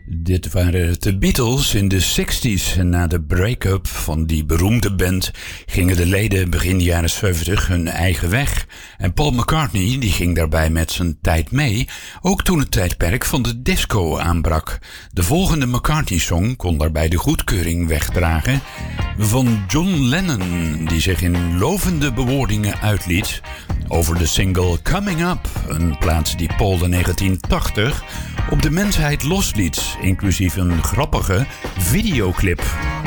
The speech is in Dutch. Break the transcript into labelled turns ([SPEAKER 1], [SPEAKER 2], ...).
[SPEAKER 1] Dit waren de Beatles in de 60s. En na de break-up van die beroemde band gingen de leden begin jaren 70 hun eigen weg. En Paul McCartney die ging daarbij met zijn tijd mee, ook toen het tijdperk van de disco aanbrak. De volgende McCartney-song kon daarbij de goedkeuring wegdragen van John Lennon, die zich in lovende bewoordingen uitliet over de single Coming Up, een plaats die Paul in 1980 op de mensheid losliet, inclusief een grappige videoclip.